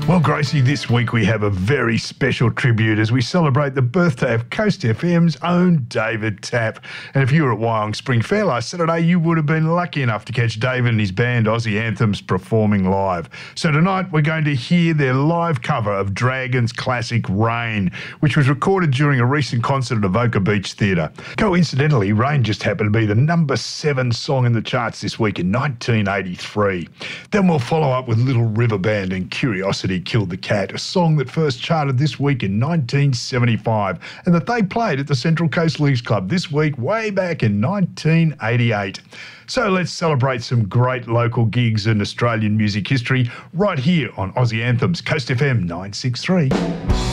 Well, Gracie, this week we have a very special tribute as we celebrate the birthday of Coast FM's own David Tapp. And if you were at Wyong Spring Fair last Saturday, you would have been lucky enough to catch David and his band Aussie Anthems performing live. So tonight we're going to hear their live cover of Dragon's classic Rain, which was recorded during a recent concert at Avoca Beach Theatre. Coincidentally, Rain just happened to be the number 7 song in the charts this week in 1983. Then we'll follow up with Little River Band and Curiosity Killed the Cat, a song that first charted this week in 1975 and that they played at the Central Coast Leagues Club this week way back in 1988. So let's celebrate some great local gigs in Australian music history right here on Aussie Anthems, Coast FM 963.